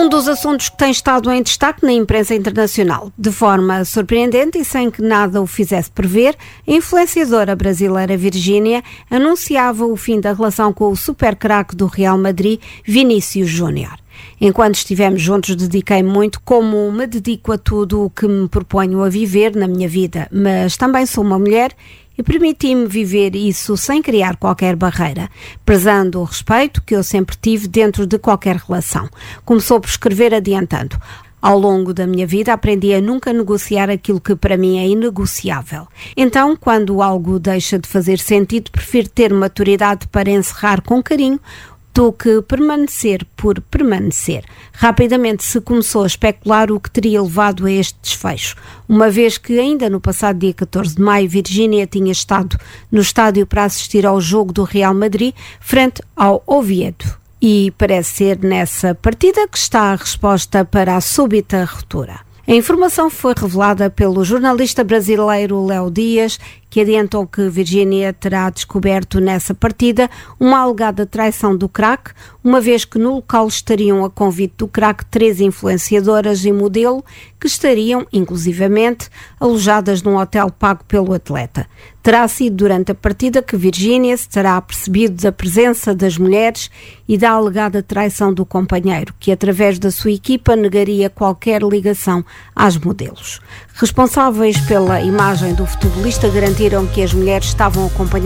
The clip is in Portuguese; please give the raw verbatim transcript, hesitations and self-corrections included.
Um dos assuntos que tem estado em destaque na imprensa internacional. De forma surpreendente e sem que nada o fizesse prever, a influenciadora brasileira Virgínia anunciava o fim da relação com o super craque do Real Madrid, Vinícius Júnior. Enquanto estivemos juntos, dediquei muito, como me dedico a tudo o que me proponho a viver na minha vida, mas também sou uma mulher e permiti-me viver isso sem criar qualquer barreira, prezando o respeito que eu sempre tive dentro de qualquer relação. Começou por escrever adiantando: ao longo da minha vida aprendi a nunca negociar aquilo que para mim é inegociável. Então, quando algo deixa de fazer sentido, prefiro ter maturidade para encerrar com carinho do que permanecer por permanecer. Rapidamente se começou a especular o que teria levado a este desfecho, uma vez que ainda no passado dia catorze de maio, Virgínia tinha estado no estádio para assistir ao jogo do Real Madrid frente ao Oviedo. E parece ser nessa partida que está a resposta para a súbita ruptura. A informação foi revelada pelo jornalista brasileiro Léo Dias, que adiantou que Virgínia terá descoberto nessa partida uma alegada traição do craque, uma vez que no local estariam a convite do craque três influenciadoras e modelo que estariam, inclusivamente, alojadas num hotel pago pelo atleta. Terá sido durante a partida que Virgínia se terá apercebido da presença das mulheres e da alegada traição do companheiro, que através da sua equipa negaria qualquer ligação às modelos. Responsáveis pela imagem do futebolista garantiram que as mulheres estavam acompanhadas